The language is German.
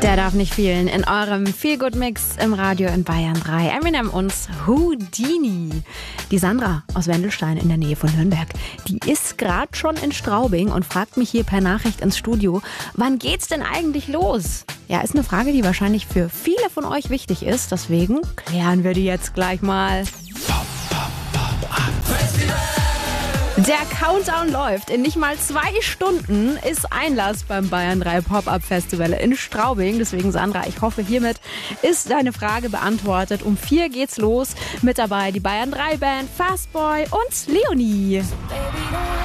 Der darf nicht fehlen in eurem Feel-Good-Mix im Radio in Bayern 3. Eminem und Houdini. Die Sandra aus Wendelstein in der Nähe von Nürnberg, die ist gerade schon in Straubing und fragt mich hier per Nachricht ins Studio, wann geht's denn eigentlich los? Ja, ist eine Frage, die wahrscheinlich für viele von euch wichtig ist. Deswegen klären wir die jetzt gleich mal. Der Countdown läuft. In nicht mal 2 Stunden ist Einlass beim Bayern 3 Pop-Up Festival in Straubing. Deswegen, Sandra, ich hoffe, hiermit ist deine Frage beantwortet. Um 4 geht's los. Mit dabei die Bayern 3 Band, Fastboy und Leonie.